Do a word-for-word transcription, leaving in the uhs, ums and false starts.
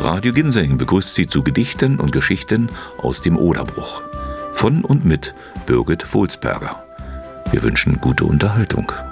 Radio Ginseng begrüßt Sie zu Gedichten und Geschichten aus dem Oderbruch. Von und mit Birgit Wulsperger. Wir wünschen gute Unterhaltung.